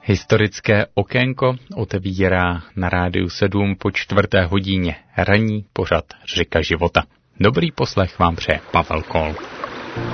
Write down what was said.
Historické okénko otevírá na Rádiu 7 po 4:00 ranní pořad Řeka života. Dobrý poslech vám přeje Pavel Kol.